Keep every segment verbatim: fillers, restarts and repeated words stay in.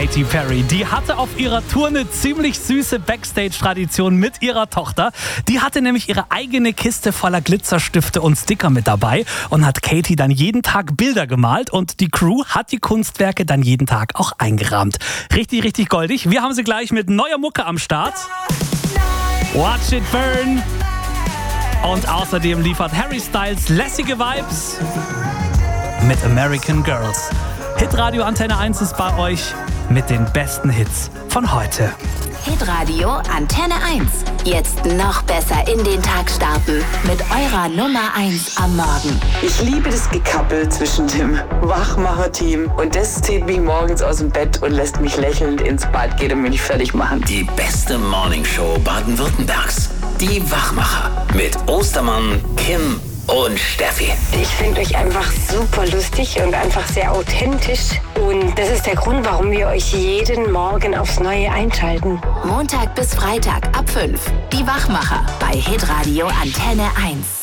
Katy Perry. Die hatte auf ihrer Tour eine ziemlich süße Backstage-Tradition mit ihrer Tochter. Die hatte nämlich ihre eigene Kiste voller Glitzerstifte und Sticker mit dabei und hat Katy dann jeden Tag Bilder gemalt und die Crew hat die Kunstwerke dann jeden Tag auch eingerahmt. Richtig, richtig goldig. Wir haben sie gleich mit neuer Mucke am Start. Watch It Burn. Und außerdem liefert Harry Styles lässige Vibes mit American Girls. Hitradio Antenne eins ist bei euch mit den besten Hits von heute. Hitradio Antenne eins. Jetzt noch besser in den Tag starten mit eurer Nummer eins am Morgen. Ich liebe das Gekappel zwischen dem Wachmacher-Team und das zieht mich morgens aus dem Bett und lässt mich lächelnd ins Bad gehen und mich fertig machen. Die beste Morningshow Baden-Württembergs. Die Wachmacher mit Ostermann, Kim und Steffi. Ich finde euch einfach super lustig und einfach sehr authentisch. Und das ist der Grund, warum wir euch jeden Morgen aufs Neue einschalten. Montag bis Freitag ab fünf. Die Wachmacher bei Hitradio Antenne eins.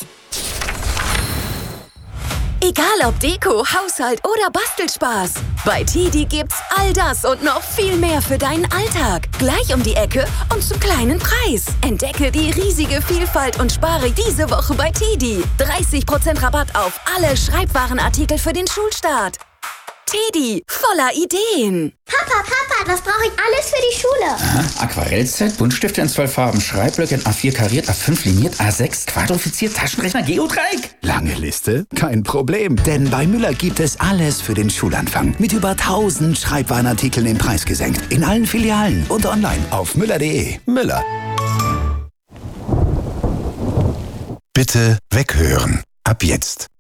Egal ob Deko, Haushalt oder Bastelspaß. Bei Tidi gibt's all das und noch viel mehr für deinen Alltag. Gleich um die Ecke und zum kleinen Preis. Entdecke die riesige Vielfalt und spare diese Woche bei Tidi. dreißig Prozent Rabatt auf alle Schreibwarenartikel für den Schulstart. Tidi, voller Ideen. Papa, Papa, das brauche ich alles für die Schule. Aha, Aquarellset, Buntstifte in zwölf Farben, Schreibblöcke in A vier kariert, A fünf liniert, A sechs quadrifiziert, Taschenrechner, Geodreieck. Lange Liste? Kein Problem, denn bei Müller gibt es alles für den Schulanfang. Mit über tausend Schreibwarenartikeln den Preis gesenkt. In allen Filialen und online auf müller punkt de. Müller. Bitte weghören. Ab jetzt.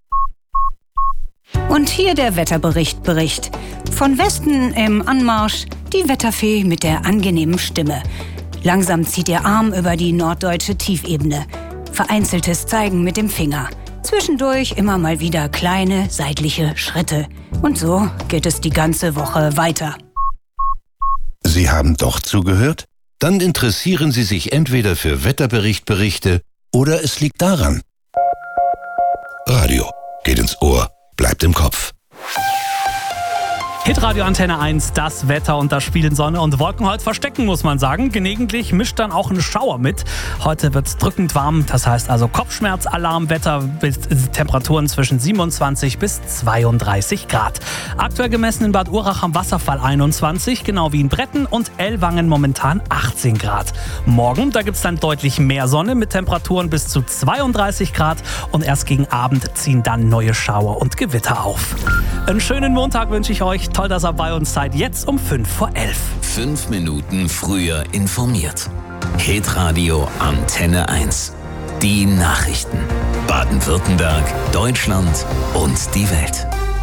Und hier der Wetterbericht Bericht. Von Westen im Anmarsch die Wetterfee mit der angenehmen Stimme. Langsam zieht ihr Arm über die norddeutsche Tiefebene. Vereinzeltes Zeigen mit dem Finger. Zwischendurch immer mal wieder kleine seitliche Schritte. Und so geht es die ganze Woche weiter. Sie haben doch zugehört? Dann interessieren Sie sich entweder für Wetterberichtberichte oder es liegt daran. Radio geht ins Ohr. Bleibt im Kopf. Hitradio Antenne eins, das Wetter und das Spiel in Sonne und Wolken heute verstecken, muss man sagen. Gelegentlich mischt dann auch ein Schauer mit. Heute wird es drückend warm, das heißt also Kopfschmerz-Alarmwetter bis Temperaturen zwischen siebenundzwanzig bis zweiunddreißig Grad. Aktuell gemessen in Bad Urach am Wasserfall einundzwanzig, genau wie in Bretten und Ellwangen momentan achtzehn Grad. Morgen, da gibt es dann deutlich mehr Sonne mit Temperaturen bis zu zweiunddreißig Grad und erst gegen Abend ziehen dann neue Schauer und Gewitter auf. Einen schönen Montag wünsche ich euch. Toll, dass ihr bei uns seid. Jetzt um fünf vor elf. Fünf Minuten früher informiert. Hitradio Antenne eins. Die Nachrichten. Baden-Württemberg, Deutschland und die Welt.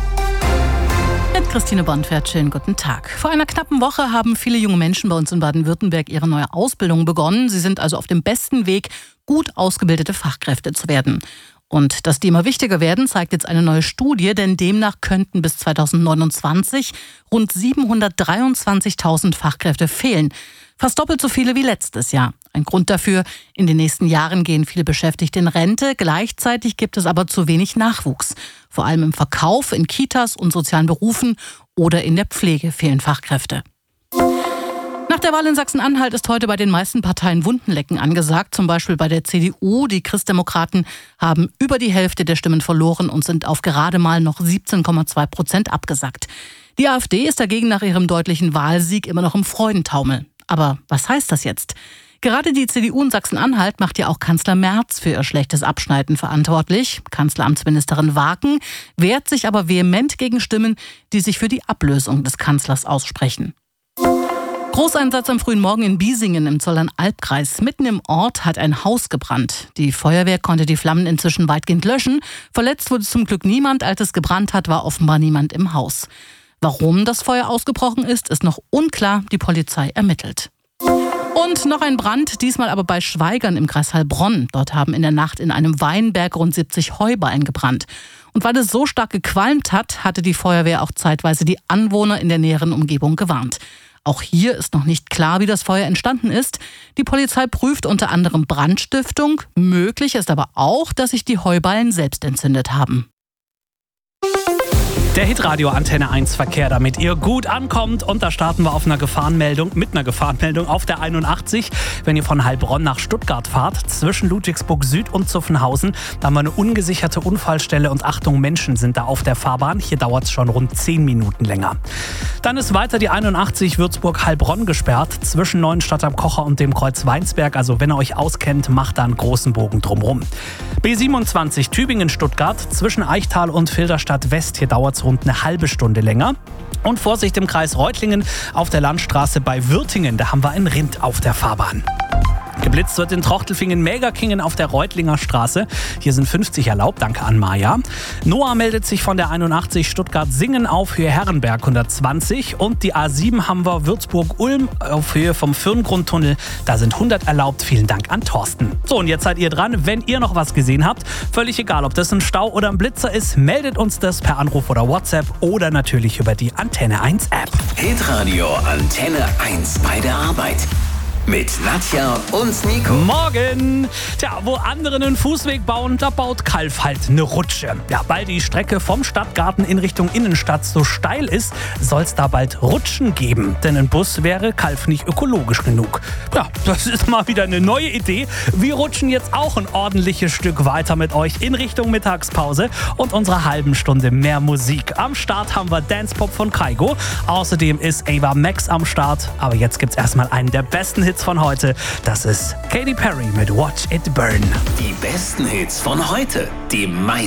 Mit Christine Bonfert, schönen guten Tag. Vor einer knappen Woche haben viele junge Menschen bei uns in Baden-Württemberg ihre neue Ausbildung begonnen. Sie sind also auf dem besten Weg, gut ausgebildete Fachkräfte zu werden. Und dass die immer wichtiger werden, zeigt jetzt eine neue Studie, denn demnach könnten bis zweitausendneunundzwanzig rund siebenhundertdreiundzwanzigtausend Fachkräfte fehlen. Fast doppelt so viele wie letztes Jahr. Ein Grund dafür, in den nächsten Jahren gehen viele Beschäftigte in Rente. Gleichzeitig gibt es aber zu wenig Nachwuchs. Vor allem im Verkauf, in Kitas und sozialen Berufen oder in der Pflege fehlen Fachkräfte. Nach der Wahl in Sachsen-Anhalt ist heute bei den meisten Parteien Wundenlecken angesagt. Zum Beispiel bei der C D U. Die Christdemokraten haben über die Hälfte der Stimmen verloren und sind auf gerade mal noch siebzehn Komma zwei Prozent abgesackt. Die AfD ist dagegen nach ihrem deutlichen Wahlsieg immer noch im Freudentaumel. Aber was heißt das jetzt? Gerade die C D U in Sachsen-Anhalt macht ja auch Kanzler Merz für ihr schlechtes Abschneiden verantwortlich. Kanzleramtsministerin Waken wehrt sich aber vehement gegen Stimmen, die sich für die Ablösung des Kanzlers aussprechen. Großeinsatz am frühen Morgen in Biesingen im Zollern-Albkreis. Mitten im Ort hat ein Haus gebrannt. Die Feuerwehr konnte die Flammen inzwischen weitgehend löschen. Verletzt wurde zum Glück niemand. Als es gebrannt hat, war offenbar niemand im Haus. Warum das Feuer ausgebrochen ist, ist noch unklar. Die Polizei ermittelt. Und noch ein Brand, diesmal aber bei Schweigern im Kreis Heilbronn. Dort haben in der Nacht in einem Weinberg rund siebzig Heuballen gebrannt. Und weil es so stark gequalmt hat, hatte die Feuerwehr auch zeitweise die Anwohner in der näheren Umgebung gewarnt. Auch hier ist noch nicht klar, wie das Feuer entstanden ist. Die Polizei prüft unter anderem Brandstiftung. Möglich ist aber auch, dass sich die Heuballen selbst entzündet haben. Der Hitradio Antenne eins Verkehr, damit ihr gut ankommt. Und da starten wir auf einer Gefahrenmeldung, mit einer Gefahrenmeldung auf der einundachtzig. Wenn ihr von Heilbronn nach Stuttgart fahrt, zwischen Ludwigsburg Süd und Zuffenhausen, da haben wir eine ungesicherte Unfallstelle und Achtung, Menschen sind da auf der Fahrbahn. Hier dauert es schon rund zehn Minuten länger. Dann ist weiter die einundachtzig Würzburg-Heilbronn gesperrt, zwischen Neuenstadt am Kocher und dem Kreuz Weinsberg. Also wenn ihr euch auskennt, macht da einen großen Bogen drumherum. B siebenundzwanzig Tübingen-Stuttgart, zwischen Eichtal und Filderstadt West, hier dauert es rund eine halbe Stunde länger. Und Vorsicht im Kreis Reutlingen auf der Landstraße bei Würtingen, da haben wir ein Rind auf der Fahrbahn. Geblitzt wird in Trochtelfingen-Mägerkingen auf der Reutlinger Straße. Hier sind fünfzig erlaubt, danke an Maja. Noah meldet sich von der einundachtzig Stuttgart-Singen auf Höhe Herrenberg hundertzwanzig. Und die A sieben haben wir Würzburg-Ulm auf Höhe vom Firngrundtunnel. Da sind hundert erlaubt. Vielen Dank an Thorsten. So, und jetzt seid ihr dran. Wenn ihr noch was gesehen habt, völlig egal, ob das ein Stau oder ein Blitzer ist, meldet uns das per Anruf oder WhatsApp oder natürlich über die Antenne eins App. Hitradio Antenne eins bei der Arbeit. Mit Nadja und Nico. Morgen! Tja, wo andere einen Fußweg bauen, da baut Kalf halt eine Rutsche. Ja, weil die Strecke vom Stadtgarten in Richtung Innenstadt so steil ist, soll es da bald Rutschen geben. Denn ein Bus wäre Kalf nicht ökologisch genug. Ja, das ist mal wieder eine neue Idee. Wir rutschen jetzt auch ein ordentliches Stück weiter mit euch in Richtung Mittagspause und unserer halben Stunde mehr Musik. Am Start haben wir Dance Pop von Kygo. Außerdem ist Ava Max am Start. Aber jetzt gibt's erstmal einen der besten Hits von heute. Das ist Katy Perry mit Watch It Burn. Die besten Hits von heute. Die meisten